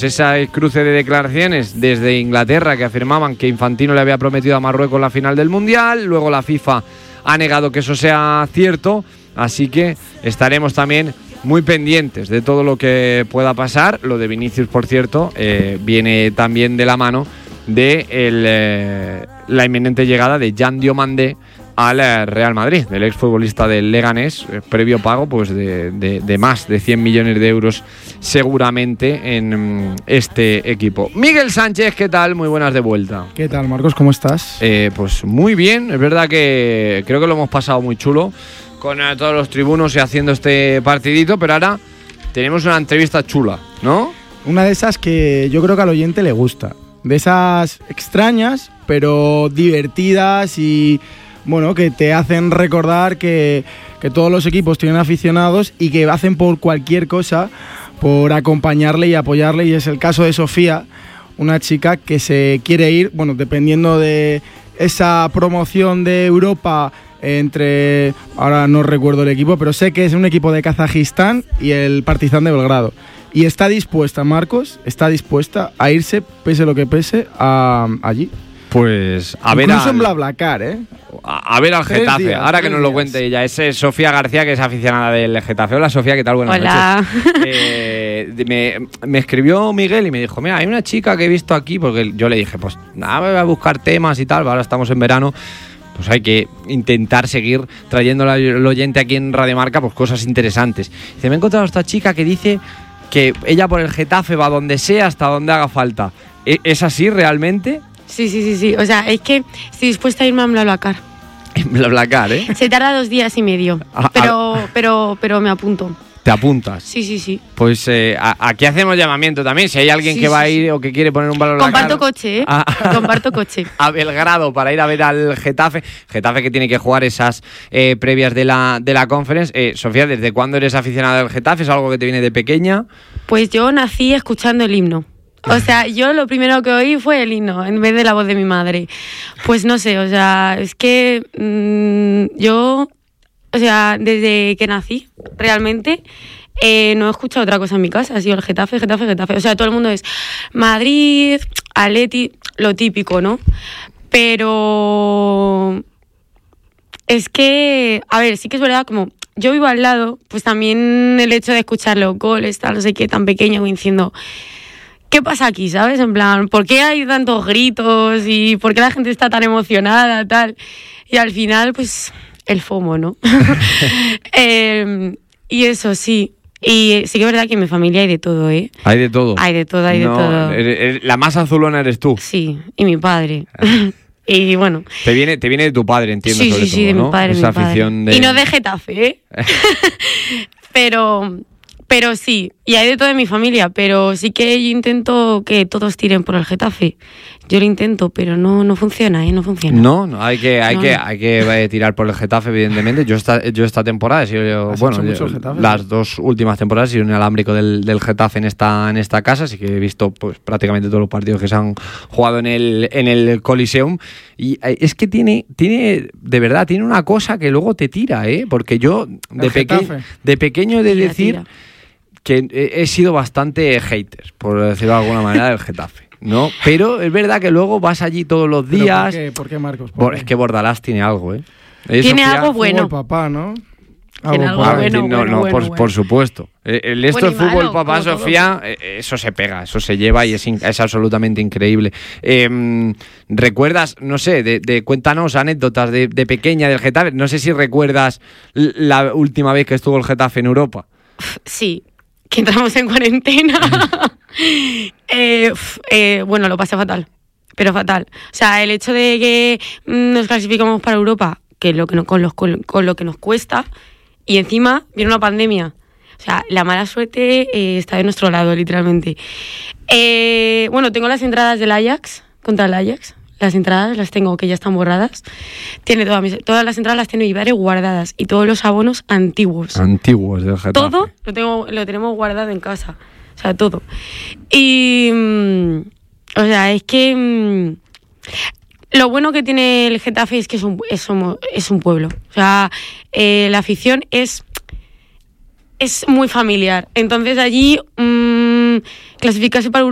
pues ese cruce de declaraciones desde Inglaterra que afirmaban que Infantino le había prometido a Marruecos la final del Mundial, luego la FIFA ha negado que eso sea cierto, así que estaremos también muy pendientes de todo lo que pueda pasar. Lo de Vinicius, por cierto, viene también de la mano de la inminente llegada de Jan Diomandé al Real Madrid, del exfutbolista del Leganés, previo pago pues de más de 100 millones de euros seguramente en este equipo. Miguel Sánchez, ¿qué tal? Muy buenas de vuelta. ¿Qué tal, Marcos? ¿Cómo estás? Pues muy bien, es verdad que creo que lo hemos pasado muy chulo con todos los tribunos y haciendo este partidito, pero ahora tenemos una entrevista chula, ¿no? Una de esas que yo creo que al oyente le gusta, de esas extrañas pero divertidas y bueno, que te hacen recordar que todos los equipos tienen aficionados y que hacen por cualquier cosa por acompañarle y apoyarle, y es el caso de Sofía, una chica que se quiere ir, bueno, dependiendo de esa promoción de Europa entre, ahora no recuerdo el equipo, pero sé que es un equipo de Kazajistán y el Partizan de Belgrado. Y está dispuesta, Marcos, está dispuesta a irse, pese lo que pese, allí. Pues a ver, incluso en BlaBlaCar, a ver al Getafe, días, ahora que nos lo cuente ella. Es Sofía García, que es aficionada del Getafe. Hola, Sofía, ¿qué tal? Buenas noches. Me escribió Miguel y me dijo, mira, hay una chica que he visto aquí, porque yo le dije, pues nada, voy a buscar temas y tal, ahora estamos en verano, pues hay que intentar seguir trayendo al oyente aquí en Radio Marca pues cosas interesantes. Dice, me he encontrado esta chica que dice que ella por el Getafe va donde sea, hasta donde haga falta. ¿Es así realmente? Sí. O sea, es que estoy dispuesta a irme a BlaBlaCar. En BlaBlaCar, ¿eh? Se tarda 2 días y medio. Pero me apunto. ¿Te apuntas? Sí. Pues aquí hacemos llamamiento también. Si hay alguien que va a ir o que quiere poner un BlaBlaCar. Comparto coche, ¿eh? Comparto coche. A Belgrado para ir a ver al Getafe. Getafe que tiene que jugar esas previas de la Conference. Sofía, ¿desde cuándo eres aficionada del Getafe? ¿Es algo que te viene de pequeña? Pues yo nací escuchando el himno. O sea, yo lo primero que oí fue el himno, en vez de la voz de mi madre. Pues no sé, o sea, es que yo, o sea, desde que nací, realmente, no he escuchado otra cosa en mi casa. Ha sido el Getafe. O sea, todo el mundo es Madrid, Atleti, lo típico, ¿no? Pero es que, a ver, sí que es verdad, como yo vivo al lado, pues también el hecho de escuchar los goles, tal, no sé qué, tan pequeño, diciendo, ¿qué pasa aquí, sabes? En plan, ¿por qué hay tantos gritos? ¿Y por qué la gente está tan emocionada, tal? Y al final, pues, el FOMO, ¿no? Y eso, sí. Y sí que es verdad que en mi familia hay de todo, ¿eh? Hay de todo. Hay de todo. La más azulona eres tú. Sí, y mi padre. Y bueno. Te viene de tu padre, entiendo, sí, sobre sí, todo, de ¿no? mi padre. Esa afición de... Y no de Getafe, ¿eh? Pero sí, y hay de todo en mi familia, pero sí que yo intento que todos tiren por el Getafe. Yo lo intento, pero no funciona, no funciona. No, hay que tirar por el Getafe, evidentemente. Yo esta temporada he sido, las 2 últimas temporadas he sido un alámbrico del Getafe en esta casa, así que he visto pues prácticamente todos los partidos que se han jugado en el Coliseum. Y es que tiene de verdad, tiene una cosa que luego te tira, porque yo de pequeño he de decir que he sido bastante hater, por decirlo de alguna manera, del Getafe, ¿no? Pero es verdad que luego vas allí todos los días. ¿Por qué, Marcos? Es que Bordalás tiene algo, ¿eh? Tiene algo bueno. Papá, ¿no? Tiene algo bueno. Por supuesto. Esto es fútbol, papá, Sofía, eso se pega, eso se lleva y es absolutamente increíble. ¿Recuerdas, no sé, cuéntanos anécdotas de pequeña del Getafe? No sé si recuerdas la última vez que estuvo el Getafe en Europa. Sí, que entramos en cuarentena. Bueno, lo pasé fatal, pero fatal. O sea, el hecho de que nos clasificamos para Europa, que es con lo que nos cuesta, y encima viene una pandemia. O sea, la mala suerte está de nuestro lado, literalmente. Bueno, tengo las entradas del Ajax, contra el Ajax. Las entradas las tengo, que ya están borradas. Todas las entradas las tiene mi padre guardadas. Y todos los abonos antiguos. Antiguos del Getafe. Todo lo tenemos guardado en casa. O sea, todo. Y... o sea, es que... lo bueno que tiene el Getafe es que es un pueblo. O sea, la afición es muy familiar. Entonces allí clasificarse para Europa